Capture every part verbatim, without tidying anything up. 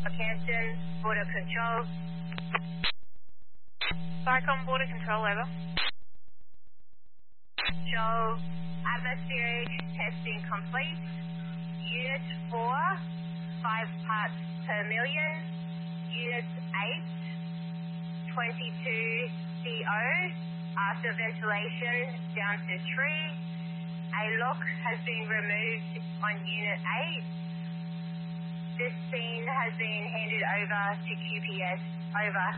Canton, border control. Cyclone border control, over. Show atmospheric testing complete. Unit four, five parts per million. Unit eight, twenty-two C O. After ventilation, down to three. A lock has been removed on Unit eight. This scene has been handed over to Q P S. Over.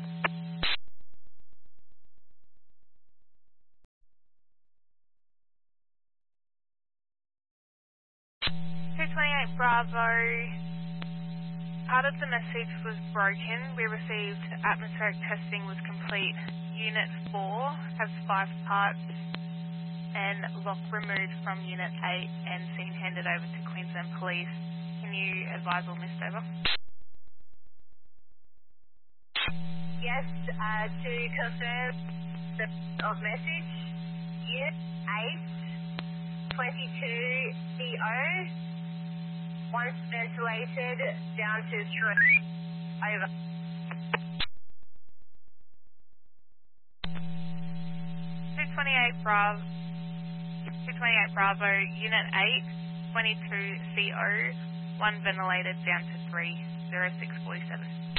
two twenty-eight Bravo. Part of the message was broken. We received atmospheric testing was complete. Unit four has five parts and lock removed from Unit eight and scene handed over to Queensland Police. Can you advise all missed over? Yes, uh, to confirm the of message, Unit eight, twenty-two C O, once ventilated, down to three. Over. two twenty-eight Bravo, two twenty-eight Bravo, Unit eight, twenty-two C O, one ventilated down to three, zero six forty-seven.